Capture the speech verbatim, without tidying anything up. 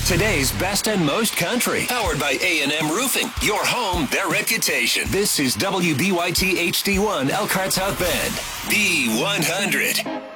Today's best and most country. Powered by A and M Roofing. Your home, their reputation. This is W B Y T H D one Elkhart South Bend. B one hundred.